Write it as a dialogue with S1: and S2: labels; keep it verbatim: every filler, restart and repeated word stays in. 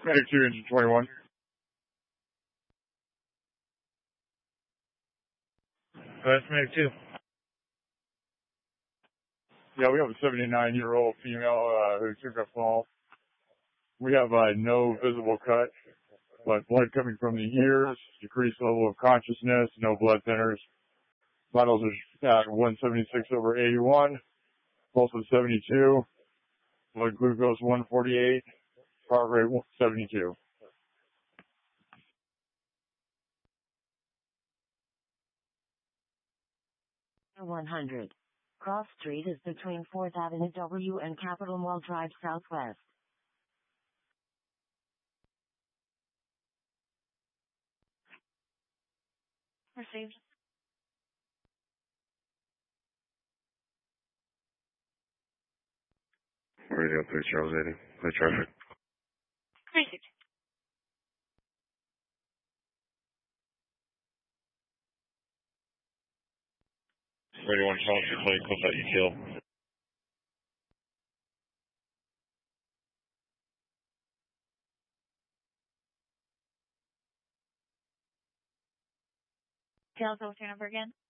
S1: Medic two, engine twenty-one.
S2: That's Medic two.
S1: Yeah, we have a seventy-nine-year-old female uh, who took a fall. We have uh, no visible cut, but blood coming from the ears, decreased level of consciousness, no blood thinners. Vitals are at one seventy-six over eighty-one, pulse of seventy-two, blood glucose one forty-eight, heart rate seventy-two.
S3: one hundred. Cross Street is between fourth Avenue W and Capitol Mall Drive Southwest.
S4: Received.
S5: Radio three Charles eighty. Play traffic.
S4: Received.
S2: Radio one Charles, you're playing close out, you kill.
S4: Tell us what's your number again?